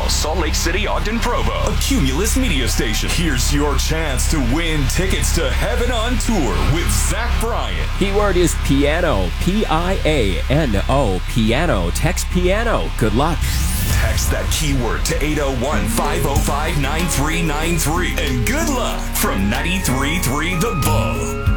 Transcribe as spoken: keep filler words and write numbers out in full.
Salt Lake City, Ogden, Provo. A Cumulus media station. Here's your chance to win tickets to Heaven on Tour with Zach Bryan. Keyword is piano. P I A N O. Piano. Text piano. Good luck. Text that keyword to eight oh one, five oh five, nine three nine three. And good luck from ninety-three point three The Bull.